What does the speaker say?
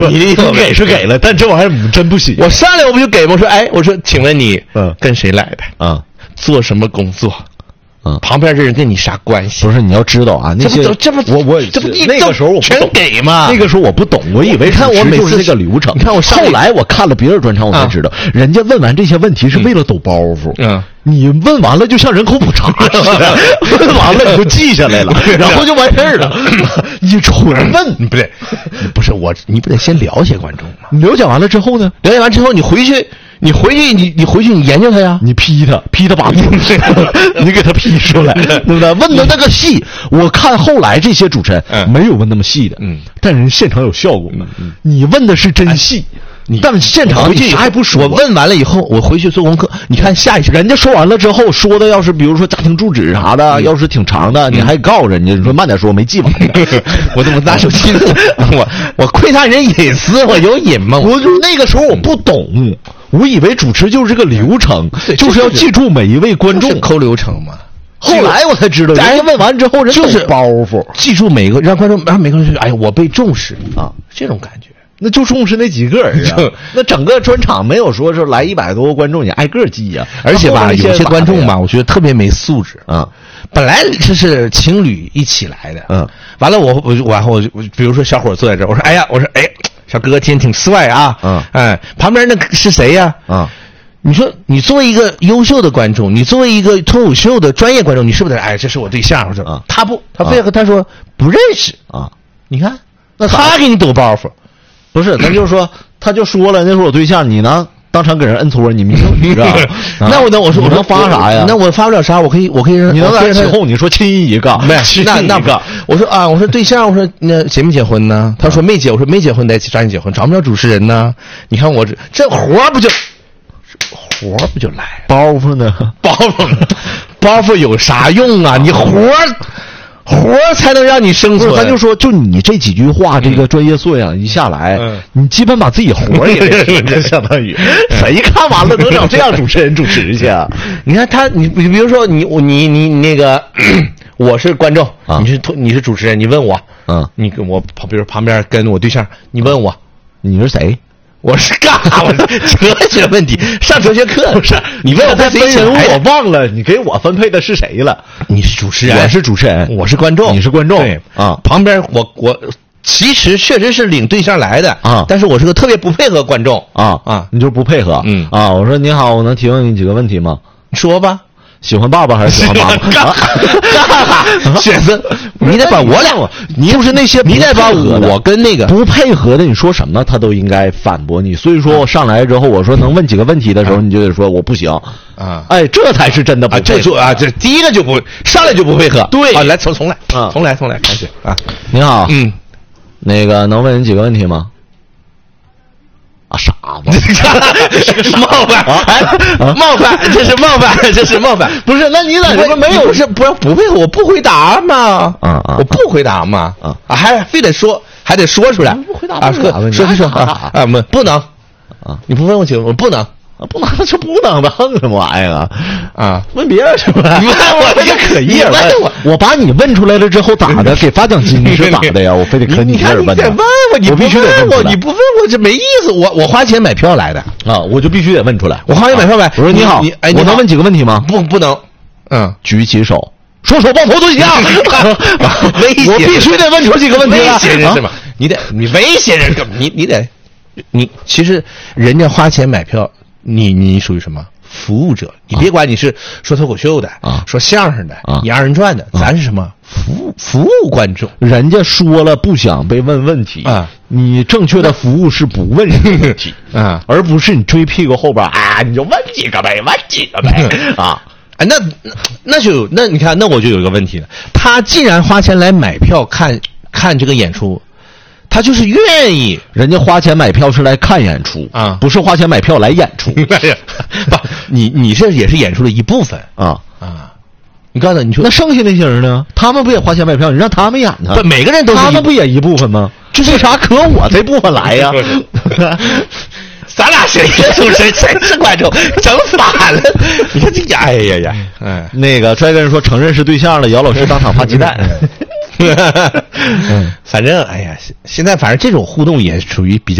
你给是给了，但这玩意儿真不行。 我上来我不就给吗？我说请问你跟谁来的？ 啊， 做什么工作？旁边这人跟你啥关系？ 不是，你要知道啊，那些这不那个时候我不懂全给嘛。 那个时候我不懂，我以为看我每次这个流程。 你看我后来我看了别人专场，我才知道，人家问完这些问题是为了抖包袱。你问完了就像人口普查似的，问完了你就记下来了，然后就完事儿了。你纯问不是我，你不得先了解观众吗？ 你了解完了之后呢？ 了解完之后，你回去你研究他呀， 你批他8字，你给他批出来，对不对？问的那个细，我看后来这些主持人没有问那么细的，但人现场有效果。你问的是真细。但现场回去啥也不说， 我问完了以后，我回去做功课。你看下一人家说完了之后，说的要是比如说家庭住址啥的，要是挺长的，你还告人家，你说慢点说，没记完。 我怎么拿手机？我窥探人隐私，我有瘾吗？ 我就那个时候我不懂，我以为主持就是这个流程，就是要记住每一位观众， 抠流程嘛。 后来我才知道，人家问完之后，人就是包袱， 记住每个让观众，让每个人觉得，哎呀，我被重视啊，这种感觉。 那就重视那几个人啊，那整个专场没有说是来100多个观众，你挨个记呀。 而且吧，有些观众吧，我觉得特别没素质啊。 本来这是情侣一起来的，完了我比如说小伙坐在这儿，我说哎，小哥今天挺帅啊，旁边那是谁呀？你说你作为一个优秀的观众，你作为一个脱口秀的专业观众，你是不是这是我对象？或者他不，他非和他说不认识啊。你看，那他给你抖包袱。 不是，咱就说，他就说了，那是我对象，你呢？当场给人摁搓，你明知道？ 那我能发啥呀？ 那我发不了啥，我可以让你能在起哄，你说亲一个， 那不，我说对象，我说那结没结婚呢？他说没结，我说没结婚，得抓紧结婚，找不着主持人呢。你看我这活不就来了？ 包袱呢？ 包袱有啥用啊？你活才能让你生存。 咱就说，就你这几句话，这个专业素养一下来，你基本把自己活也给这相当于谁看完了能找这样主持人主持去啊？ 你看他，你比如说你那个，我是观众，你是主持人，你问我，你跟我比如旁边跟我对象，你问我你是谁？ 我是干啥？我哲学问题，上哲学课不是？你问我跟谁人物， 我忘了，你给我分配的是谁了？ 你是主持人， 我是主持人， 我是观众， 你是观众。 对啊，旁边我其实确实是领对象来的啊，但是我是个特别不配合观众啊， 你就不配合，我说你好，我能提问你几个问题吗？ 说吧。 喜欢爸爸还是喜欢妈妈？ 干啥？选择你得把我俩， 你就是那些你得把我跟那个不配合的，你说什么他都应该反驳你。所以说我上来之后，我说能问几个问题的时候，你就得说我不行啊！哎，这才是真的不配合这第一个就不上来就不配合。 对来重来开始啊！ 你好，那个能问你几个问题吗？傻子， 冒犯，这是冒犯， 不是？那你咋这没有？ 不配合，我不回答嘛，我不回答嘛，还非得说，还得说出来， 不回答说啊，不能啊，你不问我几个，我不能。 不能就不能吧，横什么玩意儿啊？ 问别人是吧？ 你问我也可以， 我把你问出来了之后咋的？给发奖金是咋的呀？我非得跟你这儿问。 你得问我，你必须得问我， 你不问我这没意思。我花钱买票来的啊，我就必须得问出来。 我花钱买票来， 我说你好，我能问几个问题吗？ 不能， 举起手，说手抱头对象。我必须得问出几个问题来。 威胁人是吧？你威胁人干嘛？你其实人家花钱买票。你属于什么服务者？你别管你是说脱口秀的说相声的你二人转的，咱是什么服务观众。 人家说了不想被问问题你正确的服务是不问问题而不是你追屁股后边你就问几个呗那你看，那我就有一个问题了。他既然花钱来买票看这个演出。他就是愿意， 人家花钱买票是来看演出不是花钱买票来演出。 不，你这也是演出的一部分你刚才你说那剩下那些人呢？他们不也花钱买票？你让他们演呢？ 不，每个人都是他们不也一部分吗？ 就是为啥可我这部分来呀？ 咱俩谁是主持人，谁是观众，整反了。你看这，哎呀， 那个拽根说承认是对象了，姚老师当场发鸡蛋。 反正哎呀，现在反正这种互动也属于比较